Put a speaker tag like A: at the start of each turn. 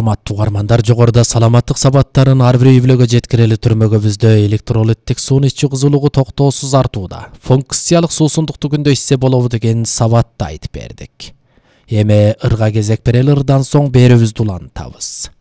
A: Урматтуу угармандар, жогоруда саламаттык сабаттарын ар бир үй-бүлөгө жеткирели түрмөгүбүздө электролиттик суунун ичүү кызуулугу токтоосуз артууда. Функциялык суусундукту күндө ичсе болобу деген сабатты айтып бердик. Эми ырга кезек берели, ырдан соң берүүбүздү улантабыз.